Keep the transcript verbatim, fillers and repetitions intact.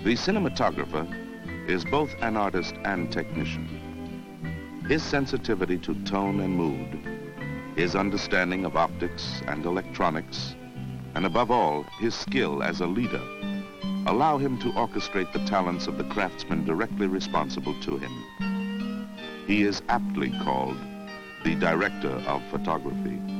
The cinematographer is both an artist and technician. His sensitivity to tone and mood, his understanding of optics and electronics, and above all, his skill as a leader, allow him to orchestrate the talents of the craftsmen directly responsible to him. He is aptly called the director of photography.